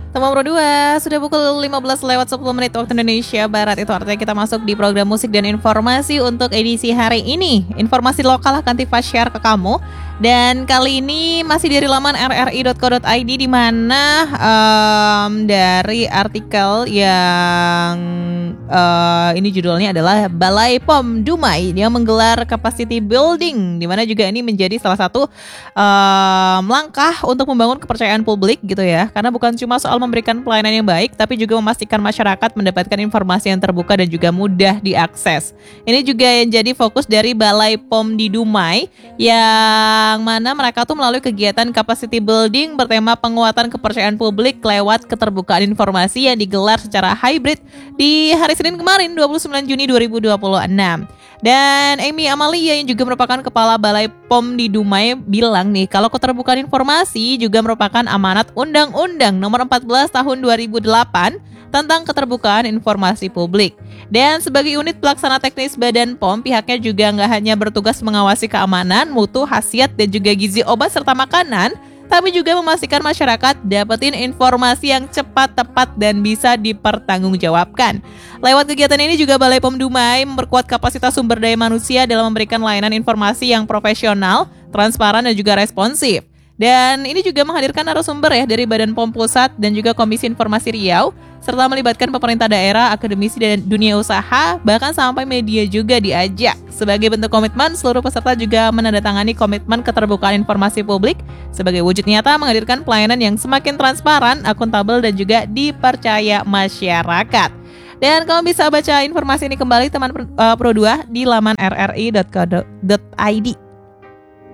Teman Pro 2, sudah pukul 15 lewat 10 menit waktu Indonesia Barat. Itu artinya kita masuk di program musik dan informasi untuk edisi hari ini. Informasi lokal akan Tifa share ke kamu. Dan kali ini masih dari laman rri.co.id, di mana dari artikel yang ini judulnya adalah Balai POM Dumai yang menggelar capacity building, di mana juga ini menjadi salah satu langkah untuk membangun kepercayaan publik gitu ya. Karena bukan cuma soal memberikan pelayanan yang baik, tapi juga memastikan masyarakat mendapatkan informasi yang terbuka dan juga mudah diakses. Ini juga yang jadi fokus dari Balai POM di Dumai, yang mana mereka tuh melalui kegiatan capacity building bertema penguatan kepercayaan publik lewat keterbukaan informasi yang digelar secara hybrid di hari Senin kemarin 29 Juni 2026. Dan Amy Amalia yang juga merupakan Kepala Balai POM di Dumai bilang nih, kalau keterbukaan informasi juga merupakan amanat Undang-Undang Nomor 14 Tahun 2008 tentang keterbukaan informasi publik. Dan sebagai unit pelaksana teknis Badan POM, pihaknya juga nggak hanya bertugas mengawasi keamanan, mutu, khasiat, dan juga gizi obat serta makanan, tapi juga memastikan masyarakat dapetin informasi yang cepat, tepat, dan bisa dipertanggungjawabkan. Lewat kegiatan ini juga Balai POM Dumai memperkuat kapasitas sumber daya manusia dalam memberikan layanan informasi yang profesional, transparan, dan juga responsif. Dan ini juga menghadirkan narasumber ya dari Badan POM Pusat dan juga Komisi Informasi Riau, serta melibatkan pemerintah daerah, akademisi, dan dunia usaha, bahkan sampai media juga diajak. Sebagai bentuk komitmen, seluruh peserta juga menandatangani komitmen keterbukaan informasi publik sebagai wujud nyata menghadirkan pelayanan yang semakin transparan, akuntabel, dan juga dipercaya masyarakat. Dan kamu bisa baca informasi ini kembali teman Pro 2 di laman rri.co.id.